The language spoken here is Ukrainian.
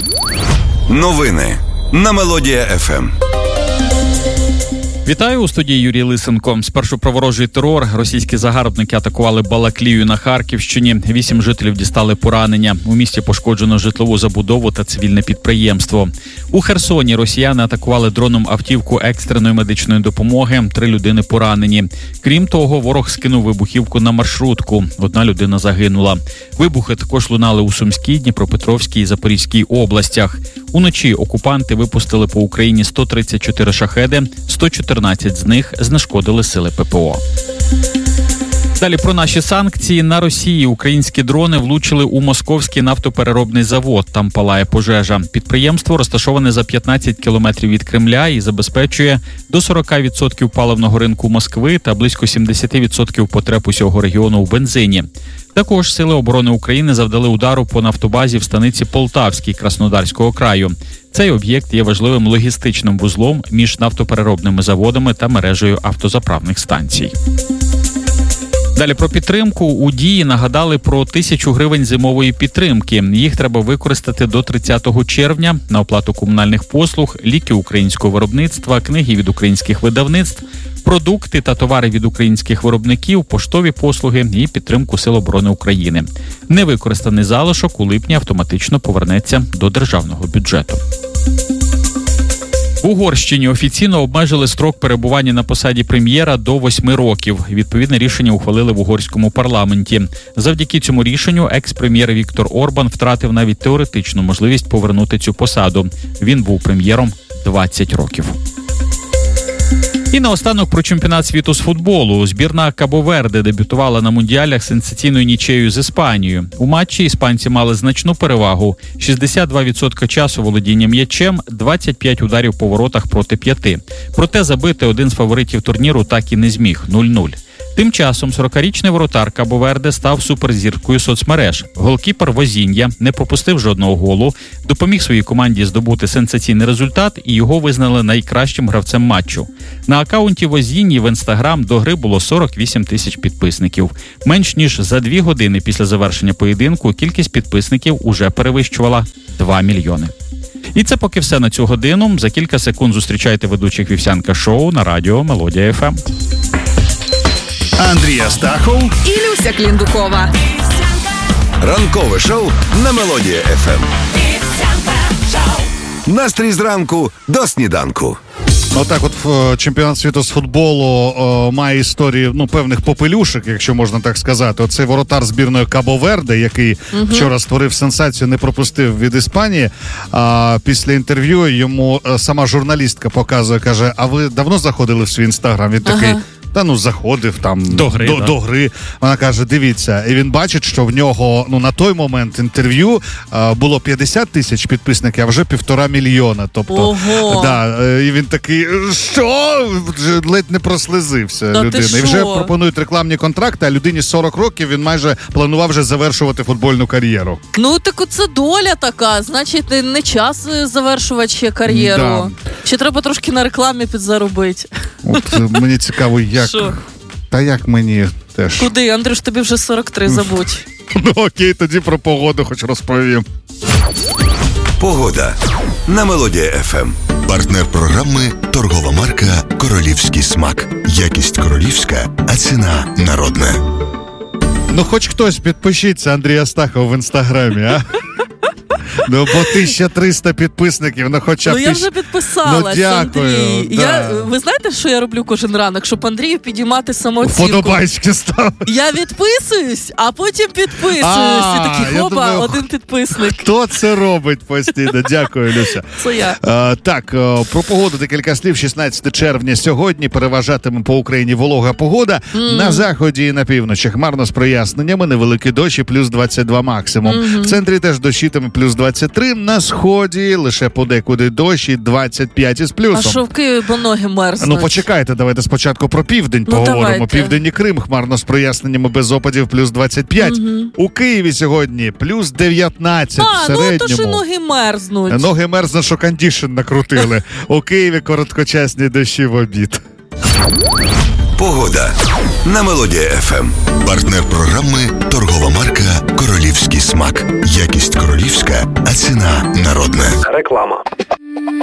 Новини на Мелодія ФМ. Вітаю, у студії Юрій Лисенко. Спершу про ворожий терор. Російські загарбники атакували Балаклію на Харківщині. 8 жителів дістали поранення. У місті пошкоджено житлову забудову та цивільне підприємство. У Херсоні росіяни атакували дроном автівку екстреної медичної допомоги. 3 людини поранені. Крім того, ворог скинув вибухівку на маршрутку. 1 людина загинула. Вибухи також лунали у Сумській, Дніпропетровській і Запорізькій областях. Уночі окупанти випустили по Україні 134 шахеди, 114 з них знешкодили сили ППО. Далі про наші санкції. На Росії українські дрони влучили у московський нафтопереробний завод. Там палає пожежа. Підприємство розташоване за 15 кілометрів від Кремля і забезпечує до 40% паливного ринку Москви та близько 70% потреб усього регіону у бензині. Також Сили оборони України завдали удару по нафтобазі в станиці Полтавській Краснодарського краю. Цей об'єкт є важливим логістичним вузлом між нафтопереробними заводами та мережею автозаправних станцій. Далі про підтримку. У Дії нагадали про 1000 гривень зимової підтримки. Їх треба використати до 30 червня на оплату комунальних послуг, ліки українського виробництва, книги від українських видавництв, продукти та товари від українських виробників, поштові послуги і підтримку Сил оборони України. Невикористаний залишок у липні автоматично повернеться до державного бюджету. В Угорщині офіційно обмежили строк перебування на посаді прем'єра до 8 років. Відповідне рішення ухвалили в угорському парламенті. Завдяки цьому рішенню екс-прем'єр Віктор Орбан втратив навіть теоретичну можливість повернути цю посаду. Він був прем'єром 20 років. І наостанок про чемпіонат світу з футболу. Збірна Кабо-Верде дебютувала на Мундіалях сенсаційною нічиєю з Іспанією. У матчі іспанці мали значну перевагу. 62% часу володіння м'ячем, 25 ударів по воротах проти 5. Проте забити один з фаворитів турніру так і не зміг – 0-0. Тим часом 40-річний воротар Кабо-Верде став суперзіркою соцмереж. Голкіпер Возінья не пропустив жодного голу, допоміг своїй команді здобути сенсаційний результат і його визнали найкращим гравцем матчу. На акаунті Возіньї в Інстаграм до гри було 48 тисяч підписників. Менш ніж за 2 години після завершення поєдинку кількість підписників уже перевищувала 2 мільйони. І це поки все на цю годину. За кілька секунд зустрічайте ведучих Вівсянка шоу на радіо Мелодія ФМ. Андрій Астахов і Люся Кліндукова. Ранкове шоу на Мелодія ФМ. Настрій зранку до сніданку. Отак от чемпіонат світу з футболу має історію певних попелюшок, якщо можна так сказати. Оцей воротар збірної Кабо-Верде, який вчора створив сенсацію, не пропустив від Іспанії. Після інтерв'ю йому сама журналістка показує, каже, а ви давно заходили в свій інстаграм? Він такий... заходив там до гри. Вона каже, дивіться, і він бачить, що в нього на той момент інтерв'ю було 50 тисяч підписників, а вже 1,5 мільйона. Тобто, і він такий, що? Ледь не прослизився людина. І вже пропонують рекламні контракти, а людині 40 років, він майже планував вже завершувати футбольну кар'єру. Так це доля така, значить, не час завершувати ще кар'єру. Да. Ще треба трошки на рекламі підзаробити. От мені цікаво, як... Шо? Та як мені теж. Куди, Андрюш, тобі вже 43, забудь. Окей, тоді про погоду хоч розповім. Погода на Мелодія ФМ. Партнер програми торгова марка «Королівський смак». Якість королівська, а ціна народна. Хоч хтось підпишіться Андрія Астахова в інстаграмі, а? Бо 1300 підписників, хоча б... я вже підписалась, дякую, Андрій. Да. Ви знаєте, що я роблю кожен ранок? Щоб Андрію підіймати самооцінку. Вподобайки ставити. Я відписуюсь, а потім підписуюсь. І такий, хопа, один підписник. Хто це робить постійно? Дякую, Люся. Це я. Так, про погоду декілька слів. 16 червня сьогодні переважатиме по Україні волога погода. На заході і на півночі хмарно з проясненнями, невеликий дощ і плюс 22 максимум. В центрі теж дощитиме плюс 23, на сході лише подекуди дощ і 25 із плюсом. А що в Києві, бо ноги мерзнуть? Почекайте, давайте спочатку про південь поговоримо. Давайте. Південь і Крим хмарно з проясненнями без опадів плюс 25. У Києві сьогодні плюс 19 в середньому. То що ноги мерзнуть. Ноги мерзнуть, що кондішн накрутили. У Києві короткочасні дощі в обід. Погода на Мелодія ФМ. Партнер програми торгова марка «Королівський смак». Якість королівська, а ціна народна. наступне. Реклама.